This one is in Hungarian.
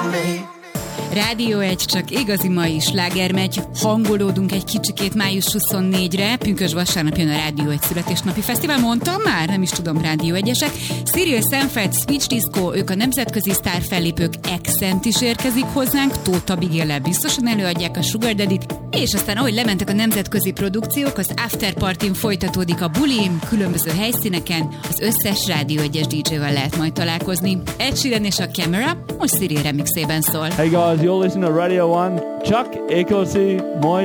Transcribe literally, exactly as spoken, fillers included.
Rádió egy, csak igazi mai sláger megy. Hangolódunk egy kicsikét május huszonnégyre. Pünkösd vasárnap jön a Rádió egy születésnapi fesztivál. Mondtam már? Nem is tudom, Rádió egyesek. Cyril Sanford, Switch Disco, ők a nemzetközi sztár fellépők, Accent is érkezik hozzánk. Tóth Abigail-lel biztosan előadják a Sugar Daddy-t. És aztán, ahogy lementek a nemzetközi produkciók, az After Partyn folytatódik a buli, különböző helyszíneken, az összes Rádió egyes dé dzsével lehet majd találkozni. Ed Sheeran és a Camera most Cyril remixében szól. Hey guys, you're listening to Radio one. Csak ékosi, moi